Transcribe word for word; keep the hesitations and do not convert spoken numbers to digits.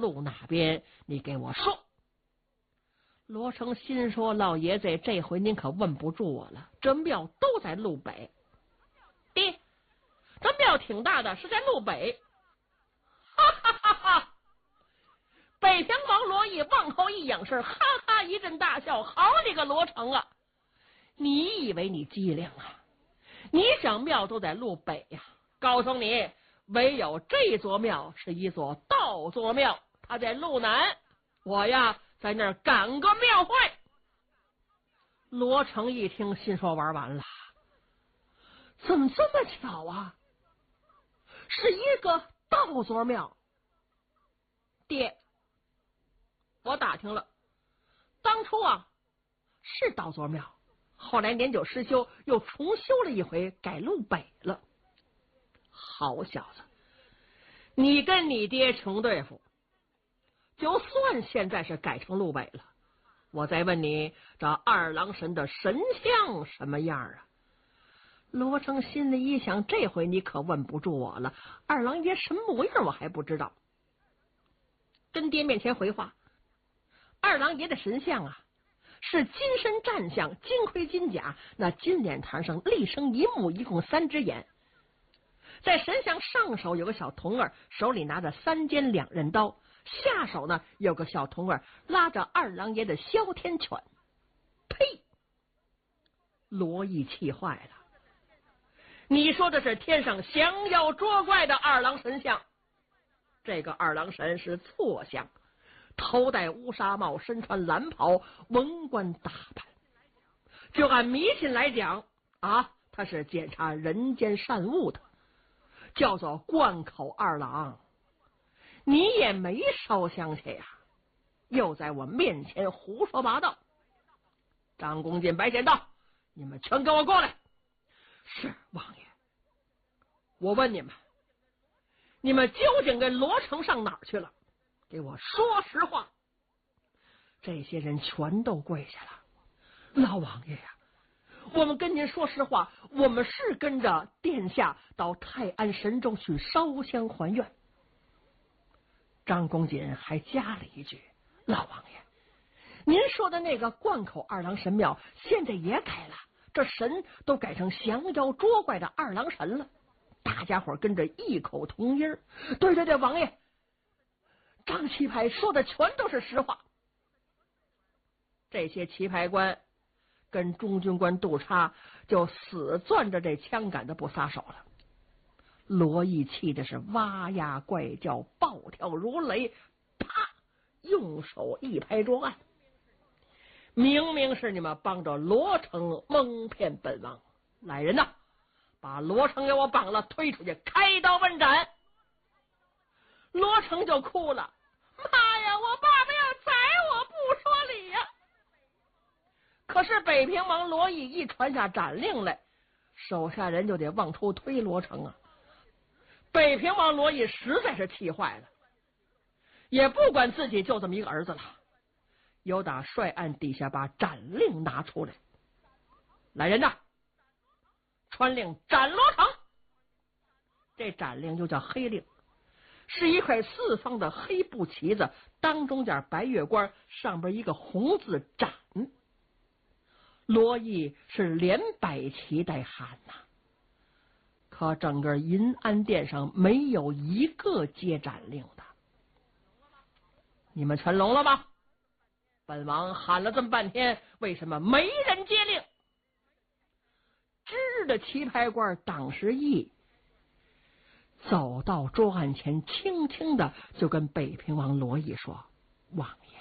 路哪边？你给我说。罗成心说：老爷子，这回您可问不住我了，这庙都在路北。爹，这庙挺大的，是在路北。哈哈哈哈！北平王罗毅往后一仰视，哈哈一阵大笑。好你个罗成啊！你以为你机灵啊？你想庙都在路北呀、啊？告诉你，唯有这座庙是一座道座庙，它在路南。我呀，在那儿赶个庙会。罗成一听，心说玩完了，怎么这么巧啊？是一个道座庙。爹，我打听了，当初啊是道座庙，后来年久失修，又重修了一回，改路北了。好小子，你跟你爹穷对付，就算现在是改成路北了，我再问你，这二郎神的神像什么样啊？罗成心里一想，这回你可问不住我了，二郎爷什么模样我还不知道。跟爹面前回话，二郎爷的神像啊，是金身战相，金盔金甲，那金脸膛上立生一目，一共三只眼。在神像上手有个小童儿，手里拿着三尖两刃刀，下手呢有个小童儿拉着二郎爷的哮天犬。呸！罗毅气坏了。你说的是天上降妖捉怪的二郎神像，这个二郎神是错相，头戴乌纱帽，身穿蓝袍，文官打扮。就按迷信来讲啊，他是检查人间善恶的，叫做贯口二郎。你也没烧香去呀、啊，又在我面前胡说八道。张公进、白显道，你们全跟我过来。是王爷。我问你们，你们究竟跟罗成上哪儿去了？给我说实话。这些人全都跪下了。老王爷呀、啊，我们跟您说实话，我们是跟着殿下到泰安神州去烧香还愿。张公瑾还加了一句：老王爷，您说的那个贯口二郎神庙现在也改了，这神都改成降妖捉怪的二郎神了。大家伙跟着异口同音。对对对，王爷，张棋牌说的全都是实话。这些棋牌官跟中军官杜叉就死攥着这枪杆子不撒手了。罗毅气的是哇呀怪叫，暴跳如雷，啪，用手一拍桌案。明明是你们帮着罗成蒙骗本王，来人呐，把罗成给我绑了，推出去开刀问斩。罗成就哭了，妈呀，我爸爸要宰我，不说理呀！可是北平王罗毅一传下斩令来，手下人就得往出推罗成啊。北平王罗毅实在是气坏了，也不管自己就这么一个儿子了，有打帅案底下把斩令拿出来。来人呐，传令斩罗成。这斩令就叫黑令，是一块四方的黑布旗子，当中间白月光，上边一个红字斩。罗毅是连摆旗带喊呐、啊，可整个银安殿上没有一个接斩令的。你们全聋了吗？本王喊了这么半天，为什么没人接令？知日的棋牌官党时义走到桌案前，轻轻的就跟北平王罗毅说：王爷，